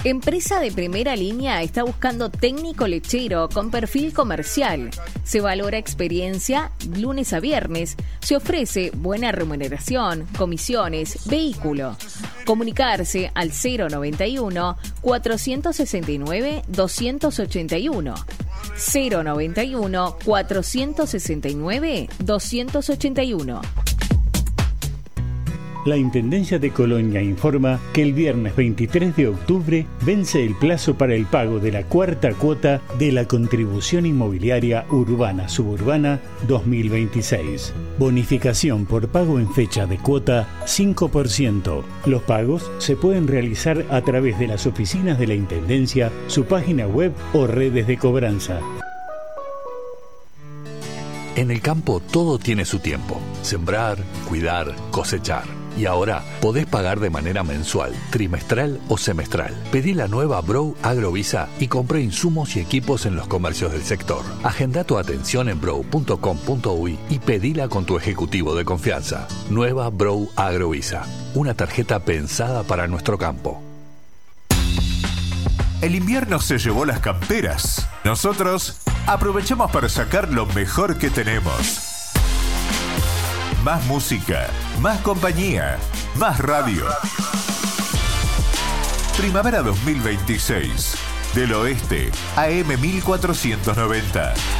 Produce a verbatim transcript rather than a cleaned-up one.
Empresa de primera línea está buscando técnico lechero con perfil comercial. Se valora experiencia lunes a viernes. Se ofrece buena remuneración, comisiones, vehículo. Comunicarse al cero noventa y uno, cuatrocientos sesenta y nueve, doscientos ochenta y uno. cero noventa y uno, cuatrocientos sesenta y nueve, doscientos ochenta y uno. La Intendencia de Colonia informa que el viernes veintitrés de octubre vence el plazo para el pago de la cuarta cuota de la Contribución Inmobiliaria Urbana Suburbana dos mil veintiséis. Bonificación por pago en fecha de cuota cinco por ciento. Los pagos se pueden realizar a través de las oficinas de la Intendencia, su página web o redes de cobranza. En el campo todo tiene su tiempo. Sembrar, cuidar, cosechar. Y ahora podés pagar de manera mensual, trimestral o semestral. Pedí la nueva Brow Agrovisa y compré insumos y equipos en los comercios del sector. Agenda tu atención en brow punto com punto uy y pedila con tu ejecutivo de confianza. Nueva Brow Agrovisa. Una tarjeta pensada para nuestro campo. El invierno se llevó las camperas. Nosotros aprovechamos para sacar lo mejor que tenemos. Más música, más compañía, más radio. Primavera dos mil veintiséis. Del Oeste, A M mil cuatrocientos noventa.